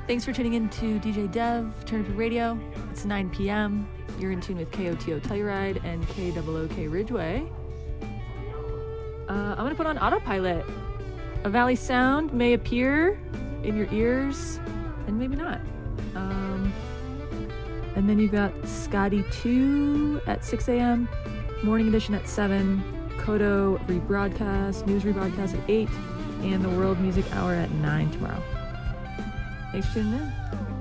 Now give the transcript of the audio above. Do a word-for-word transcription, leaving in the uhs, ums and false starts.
Thanks for tuning in to D J Dev, Turn Up Your Radio. It's nine p.m. You're in tune with K O T O Telluride and K O O K Ridgeway. Uh, I'm going to put on autopilot. A Valley Sound may appear in your ears, and maybe not. Um, and then you've got Scotty two at six a.m., Morning Edition at seven, Kodo rebroadcast, news rebroadcast at eight, and the World Music Hour at nine tomorrow. Thanks for tuning in.